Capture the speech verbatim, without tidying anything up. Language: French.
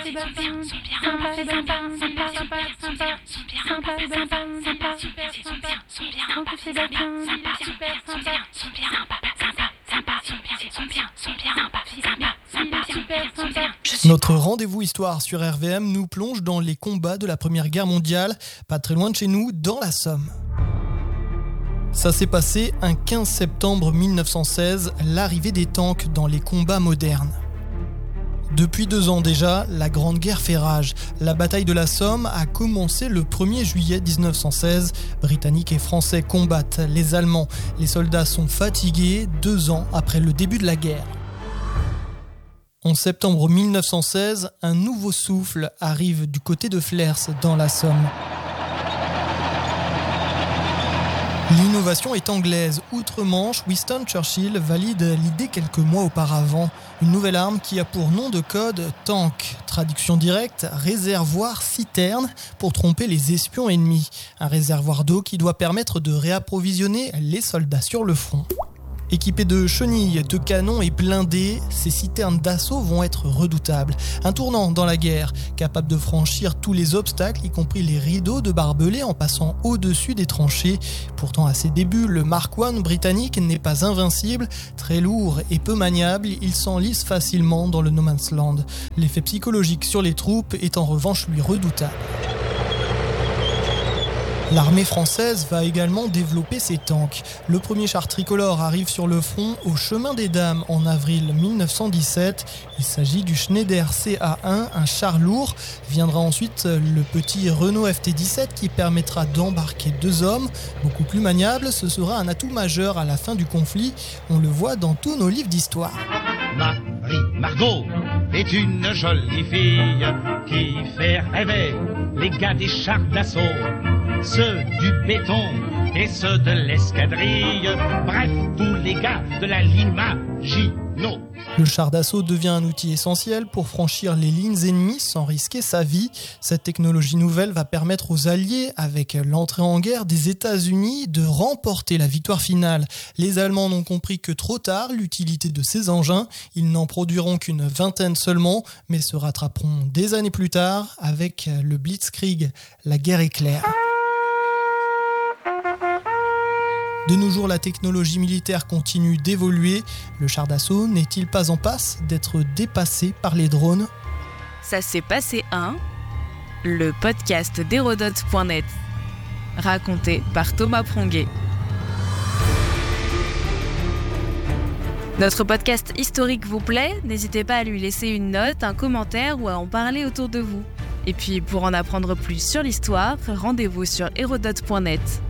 Notre rendez-vous histoire sur R V M nous plonge dans les combats de la Première Guerre mondiale, pas très loin de chez nous, dans la Somme. Ça s'est passé un quinze septembre mille neuf cent seize, l'arrivée des tanks dans les combats modernes. Depuis deux ans déjà, la Grande Guerre fait rage. La bataille de la Somme a commencé le premier juillet dix-neuf cent seize. Britanniques et Français combattent les Allemands. Les soldats sont fatigués deux ans après le début de la guerre. En septembre mille neuf cent seize, un nouveau souffle arrive du côté de Flers, dans la Somme. L'innovation est anglaise. Outre-Manche, Winston Churchill valide l'idée quelques mois auparavant. Une nouvelle arme qui a pour nom de code tank. Traduction directe, réservoir citerne pour tromper les espions ennemis. Un réservoir d'eau qui doit permettre de réapprovisionner les soldats sur le front. Équipés de chenilles, de canons et blindés, ces citernes d'assaut vont être redoutables. Un tournant dans la guerre, capable de franchir tous les obstacles, y compris les rideaux de barbelés en passant au-dessus des tranchées. Pourtant, à ses débuts, le Mark un britannique n'est pas invincible. Très lourd et peu maniable, il s'enlise facilement dans le no man's land. L'effet psychologique sur les troupes est en revanche lui redoutable. L'armée française va également développer ses tanks. Le premier char tricolore arrive sur le front au Chemin des Dames en avril mille neuf cent dix-sept. Il s'agit du Schneider C A un, un char lourd. Viendra ensuite le petit Renault F T dix-sept qui permettra d'embarquer deux hommes. Beaucoup plus maniable, ce sera un atout majeur à la fin du conflit. On le voit dans tous nos livres d'histoire. Marie Margot est une jolie fille qui fait rêver les gars des chars d'assaut. Ceux du béton et ceux de l'escadrille, bref, tous les gars de la ligne Maginot. Le char d'assaut devient un outil essentiel pour franchir les lignes ennemies sans risquer sa vie. Cette technologie nouvelle va permettre aux Alliés, avec l'entrée en guerre des États-Unis, de remporter la victoire finale. Les Allemands n'ont compris que trop tard l'utilité de ces engins. Ils n'en produiront qu'une vingtaine seulement, mais se rattraperont des années plus tard avec le Blitzkrieg, la guerre éclair. De nos jours, la technologie militaire continue d'évoluer. Le char d'assaut n'est-il pas en passe d'être dépassé par les drones ? Ça s'est passé un, le podcast d'Hérodote point net, raconté par Thomas Pronguet. Notre podcast historique vous plaît ? N'hésitez pas à lui laisser une note, un commentaire ou à en parler autour de vous. Et puis, pour en apprendre plus sur l'histoire, rendez-vous sur Hérodote point net.